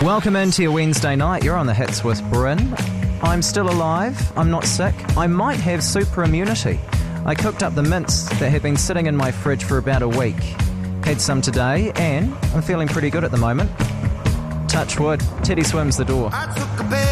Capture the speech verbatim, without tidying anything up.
Welcome into your Wednesday night. You're on the hits with Bryn. I'm still alive. I'm not sick. I might have super immunity. I cooked up the mints that have been sitting in my fridge for about a week. Had some today, and I'm feeling pretty good at the moment. Touch wood. Teddy swims the door.